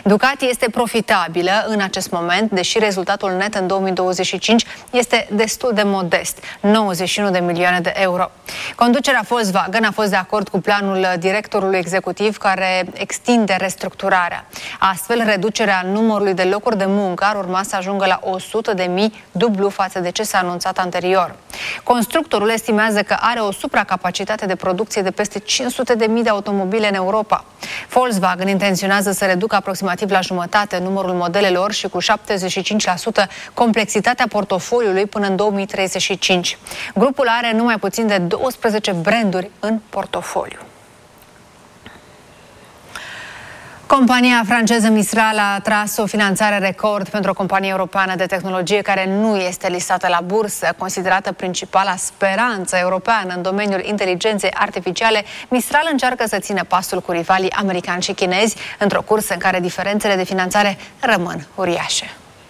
Ducati este profitabilă în acest moment, deși rezultatul net în 2025 este destul de modest, 91 de milioane de euro. Conducerea Volkswagen a fost de acord cu planul directorului executiv care extinde restructurarea. Astfel, reducerea numărului de locuri de muncă ar urma să ajungă la 100.000, dublu față de ce s-a anunțat anterior. Constructorul estimează că are o supracapacitate de producție de peste 500.000 de automobile în Europa. Volkswagen intenționează să reducă aproximativ la jumătate numărul modelelor și cu 75% complexitatea portofoliului până în 2035. Grupul are numai puțin de 12 branduri în portofoliu. Compania franceză Mistral a tras o finanțare record pentru o companie europeană de tehnologie care nu este listată la bursă. Considerată principala speranță europeană în domeniul inteligenței artificiale, Mistral încearcă să țină pasul cu rivalii americani și chinezi într-o cursă în care diferențele de finanțare rămân uriașe.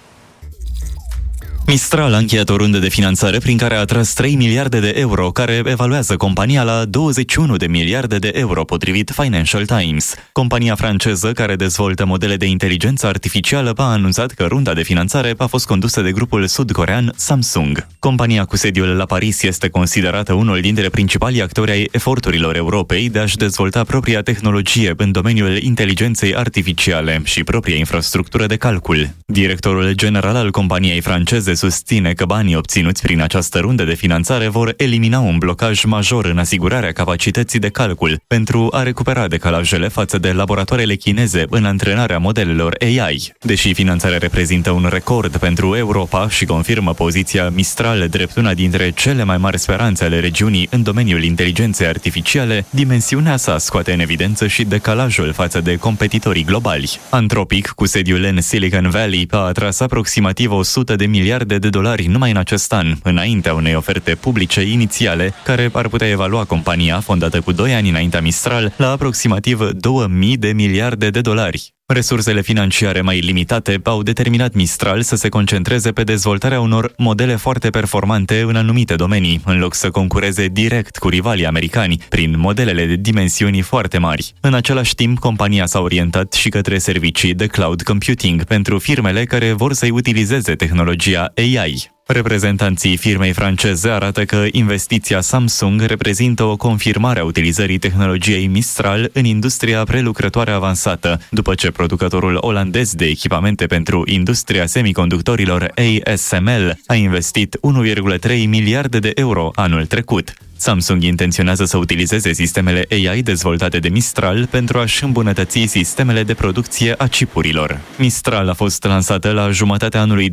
Mistral a încheiat o rundă de finanțare prin care a atras 3 miliarde de euro, care evaluează compania la 21 de miliarde de euro, potrivit Financial Times. Compania franceză, care dezvoltă modele de inteligență artificială, a anunțat că runda de finanțare a fost condusă de grupul sud-corean Samsung. Compania cu sediul la Paris este considerată unul dintre principalii actori ai eforturilor Europei de a-și dezvolta propria tehnologie în domeniul inteligenței artificiale și propria infrastructură de calcul. Directorul general al companiei franceze susține că banii obținuți prin această rundă de finanțare vor elimina un blocaj major în asigurarea capacității de calcul pentru a recupera decalajele față de laboratoarele chineze în antrenarea modelelor AI. Deși finanțarea reprezintă un record pentru Europa și confirmă poziția Mistral drept una dintre cele mai mari speranțe ale regiunii în domeniul inteligenței artificiale, dimensiunea sa scoate în evidență și decalajul față de competitorii globali. Anthropic, cu sediul în Silicon Valley, a atras aproximativ 100 de miliarde de dolari numai în acest an, înaintea unei oferte publice inițiale, care ar putea evalua compania, fondată cu 2 ani înaintea Mistral, la aproximativ 2000 de miliarde de dolari. Resursele financiare mai limitate au determinat Mistral să se concentreze pe dezvoltarea unor modele foarte performante în anumite domenii, în loc să concureze direct cu rivalii americani, prin modelele de dimensiuni foarte mari. În același timp, compania s-a orientat și către servicii de cloud computing pentru firmele care vor să-i utilizeze tehnologia AI. Reprezentanții firmei franceze arată că investiția Samsung reprezintă o confirmare a utilizării tehnologiei Mistral în industria prelucrătoare avansată, după ce producătorul olandez de echipamente pentru industria semiconductorilor ASML a investit 1,3 miliarde de euro anul trecut. Samsung intenționează să utilizeze sistemele AI dezvoltate de Mistral pentru a-și îmbunătăți sistemele de producție a chipurilor. Mistral a fost lansată la jumătatea anului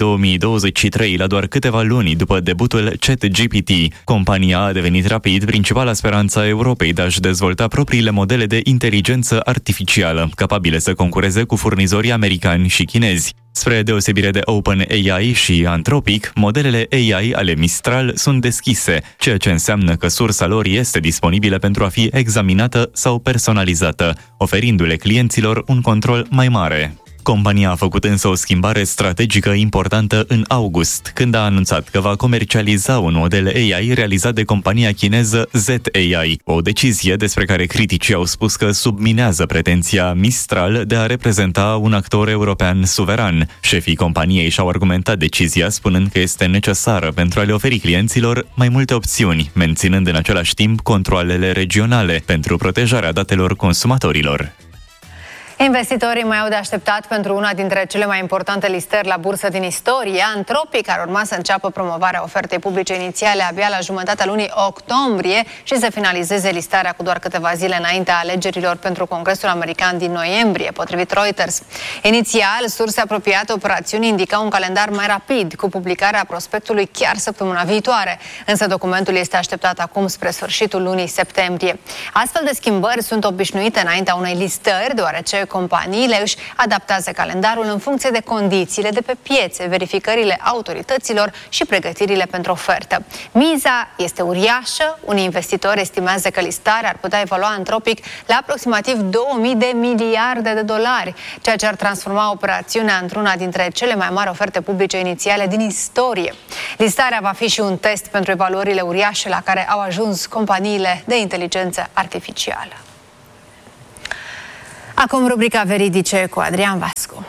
2023, la doar câteva luni după debutul ChatGPT. Compania a devenit rapid principala speranță a Europei de a-și dezvolta propriile modele de inteligență artificială, capabile să concureze cu furnizorii americani și chinezi. Spre deosebire de OpenAI și Anthropic, modelele AI ale Mistral sunt deschise, ceea ce înseamnă că sursa lor este disponibilă pentru a fi examinată sau personalizată, oferindu-le clienților un control mai mare. Compania a făcut însă o schimbare strategică importantă în august, când a anunțat că va comercializa un model AI realizat de compania chineză ZAI, o decizie despre care criticii au spus că subminează pretenția Mistral de a reprezenta un actor european suveran. Șefii companiei și-au argumentat decizia spunând că este necesară pentru a le oferi clienților mai multe opțiuni, menținând în același timp controalele regionale pentru protejarea datelor consumatorilor. Investitorii mai au de așteptat pentru una dintre cele mai importante listări la bursă din istorie. Anthropic ar urma să înceapă promovarea ofertei publice inițiale abia la jumătatea lunii octombrie și să finalizeze listarea cu doar câteva zile înaintea alegerilor pentru Congresul American din noiembrie, potrivit Reuters. Inițial, surse apropiate operațiunii indicau un calendar mai rapid, cu publicarea prospectului chiar săptămâna viitoare, însă documentul este așteptat acum spre sfârșitul lunii septembrie. Astfel de schimbări sunt obișnuite înaintea unei listări, deoarece companiile își adaptează calendarul în funcție de condițiile de pe piețe, verificările autorităților și pregătirile pentru ofertă. Miza este uriașă. Unii investitori estimează că listarea ar putea evalua Anthropic la aproximativ 2000 de miliarde de dolari, ceea ce ar transforma operațiunea într-una dintre cele mai mari oferte publice inițiale din istorie. Listarea va fi și un test pentru evaluările uriașe la care au ajuns companiile de inteligență artificială. Acum rubrica Veridice cu Adrian Vascu.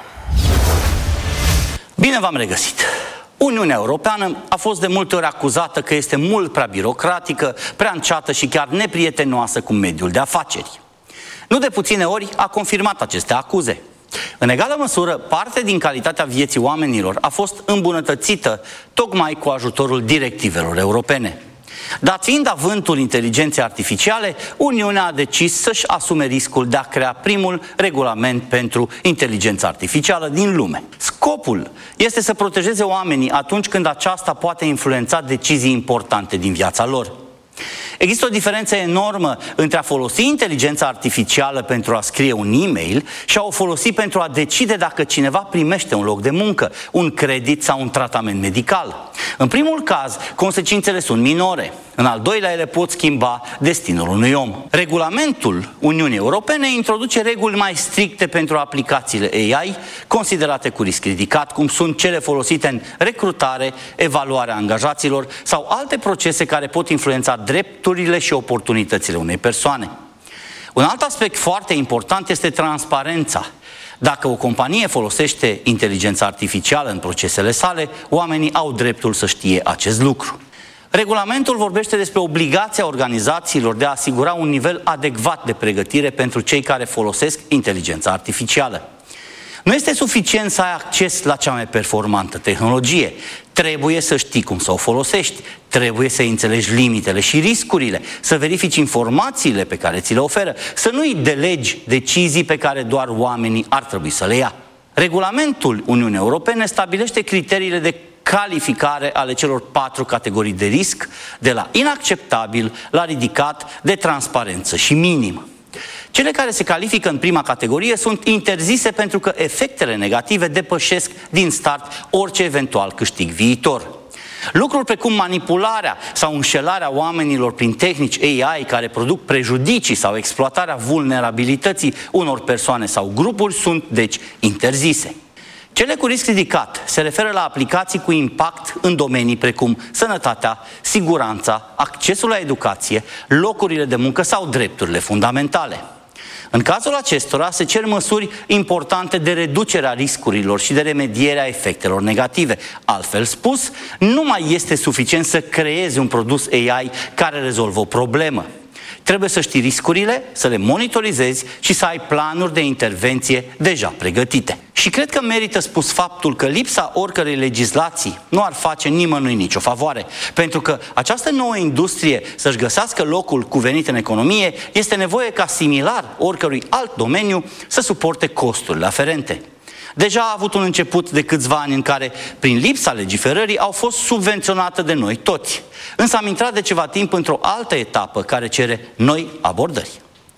Bine v-am regăsit! Uniunea Europeană a fost de multe ori acuzată că este mult prea birocratică, prea înceată și chiar neprietenoasă cu mediul de afaceri. Nu de puține ori a confirmat aceste acuze. În egală măsură, parte din calitatea vieții oamenilor a fost îmbunătățită tocmai cu ajutorul directivelor europene. Dat fiind avântul inteligenței artificiale, Uniunea a decis să-și asume riscul de a crea primul regulament pentru inteligența artificială din lume. Scopul este să protejeze oamenii atunci când aceasta poate influența decizii importante din viața lor. Există o diferență enormă între a folosi inteligența artificială pentru a scrie un e-mail și a o folosi pentru a decide dacă cineva primește un loc de muncă, un credit sau un tratament medical. În primul caz, consecințele sunt minore. În al doilea, ele pot schimba destinul unui om. Regulamentul Uniunii Europene introduce reguli mai stricte pentru aplicațiile AI, considerate cu risc ridicat, cum sunt cele folosite în recrutare, evaluarea angajaților sau alte procese care pot influența drepturile și oportunitățile unei persoane. Un alt aspect foarte important este transparența. Dacă o companie folosește inteligența artificială în procesele sale, oamenii au dreptul să știe acest lucru. Regulamentul vorbește despre obligația organizațiilor de a asigura un nivel adecvat de pregătire pentru cei care folosesc inteligența artificială. Nu este suficient să ai acces la cea mai performantă tehnologie. Trebuie să știi cum să o folosești, trebuie să înțelegi limitele și riscurile, să verifici informațiile pe care ți le oferă, să nu-i delegi decizii pe care doar oamenii ar trebui să le ia. Regulamentul Uniunii Europene stabilește criteriile de calificare ale celor 4 categorii de risc, de la inacceptabil la ridicat, de transparență și minim. Cele care se califică în prima categorie sunt interzise pentru că efectele negative depășesc din start orice eventual câștig viitor. Lucruri precum manipularea sau înșelarea oamenilor prin tehnici AI care produc prejudicii sau exploatarea vulnerabilității unor persoane sau grupuri sunt, deci, interzise. Cele cu risc ridicat se referă la aplicații cu impact în domenii precum sănătatea, siguranța, accesul la educație, locurile de muncă sau drepturile fundamentale. În cazul acestora se cer măsuri importante de reducere a riscurilor și de remediere a efectelor negative. Altfel spus, nu mai este suficient să creezi un produs AI care rezolvă o problemă. Trebuie să știi riscurile, să le monitorizezi și să ai planuri de intervenție deja pregătite. Și cred că merită spus faptul că lipsa oricărei legislații nu ar face nimănui nicio favoare, pentru că această nouă industrie să-și găsească locul cuvenit în economie, este nevoie ca similar oricărui alt domeniu să suporte costurile aferente. Deja a avut un început de câțiva ani în care, prin lipsa legiferării, au fost subvenționate de noi toți. Însă am intrat de ceva timp într-o altă etapă care cere noi abordări.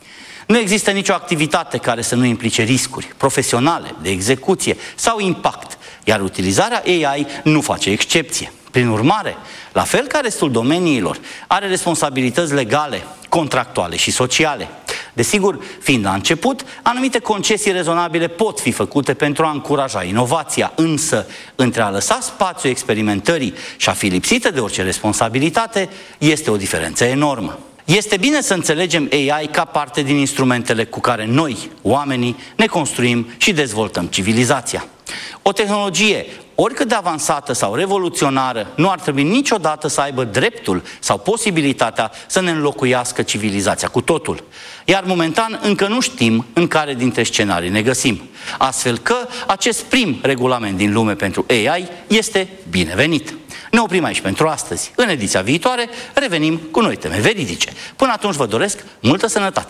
Nu există nicio activitate care să nu implice riscuri profesionale, de execuție sau impact, iar utilizarea AI nu face excepție. Prin urmare, la fel ca restul domeniilor, are responsabilități legale, contractuale și sociale. Desigur, fiind la început, anumite concesii rezonabile pot fi făcute pentru a încuraja inovația, însă între a lăsa spațiu experimentării și a fi lipsită de orice responsabilitate, este o diferență enormă. Este bine să înțelegem AI ca parte din instrumentele cu care noi, oamenii, ne construim și dezvoltăm civilizația. O tehnologie, oricât de avansată sau revoluționară, nu ar trebui niciodată să aibă dreptul sau posibilitatea să ne înlocuiască civilizația cu totul. Iar momentan încă nu știm în care dintre scenarii ne găsim. Astfel că acest prim regulament din lume pentru AI este binevenit. Ne oprim aici pentru astăzi. În ediția viitoare revenim cu noi teme veridice. Până atunci vă doresc multă sănătate!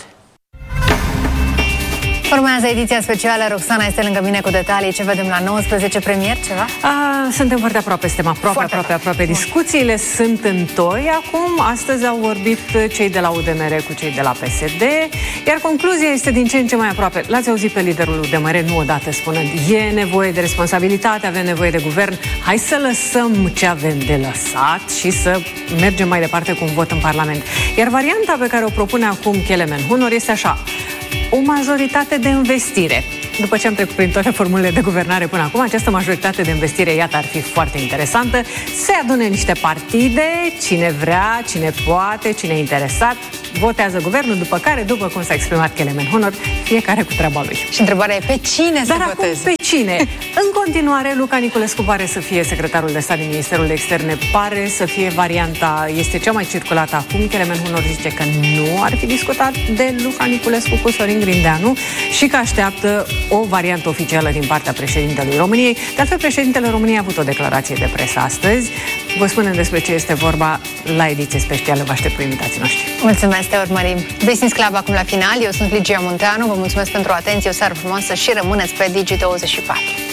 Urmează ediția specială. Roxana este lângă mine cu detalii. Ce vedem la 19 premier, ceva? Suntem foarte aproape, suntem aproape. Discuțiile sunt în toi acum. Astăzi au vorbit cei de la UDMR cu cei de la PSD, iar concluzia este din ce în ce mai aproape. L-ați auzit pe liderul UDMR nu odată spunând: e nevoie de responsabilitate, avem nevoie de guvern, hai să lăsăm ce avem de lăsat și să mergem mai departe cu un vot în Parlament. Iar varianta pe care o propune acum Kelemen Hunor este așa: o majoritate de investire. După ce am trecut prin toate formulele de guvernare până acum, această majoritate de investire, iată, ar fi foarte interesantă. Se adune niște partide, cine vrea, cine poate, cine e interesat. votează guvernul, după care, după cum s-a exprimat Kelemen Honor, fiecare cu treaba lui. Și întrebarea e pe cine să voteze? Dar acum pe cine? În continuare, Luca Niculescu pare să fie secretarul de stat din Ministerul de Externe. Pare să fie varianta, este cea mai circulată acum. Kelemen Honor zice că nu ar fi discutat de Luca Niculescu cu Sorin Grindeanu și că așteaptă o variantă oficială din partea președintelui României. De altfel, președintele României a avut o declarație de presă astăzi. Vă spunem despre ce este vorba la ediție specială. Vă aștept cu invitații noștri. Mulțumesc, te urmărim. Business Club acum la final. Eu sunt Ligia Munteanu. Vă mulțumesc pentru atenție. O seară frumoasă și rămâneți pe Digi24.